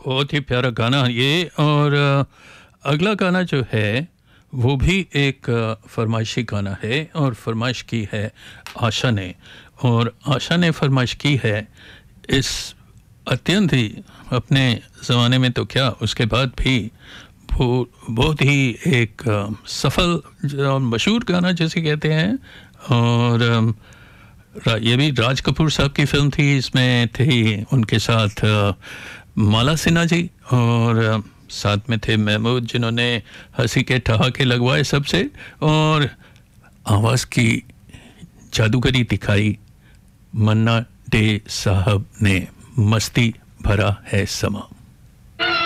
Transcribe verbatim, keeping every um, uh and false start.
बहुत ही प्यारा गाना ये। और अ, अगला गाना जो है वो भी एक अ, फरमाइशी गाना है और फरमाइश की है आशा ने। और आशा ने फरमाइश की है इस अत्यंत ही अपने ज़माने में तो क्या उसके बाद भी वो बहुत ही एक अ, सफल जो मशहूर गाना जैसे कहते हैं। और अम, रा- ये भी राज कपूर साहब की फिल्म थी, इसमें थी उनके साथ अ, माला सिन्हा जी और अ, साथ में थे महमूद जिन्होंने हंसी के ठहाके लगवाए सबसे। और आवाज़ की जादूगरी दिखाई मन्ना डे साहब ने। मस्ती भरा है समा।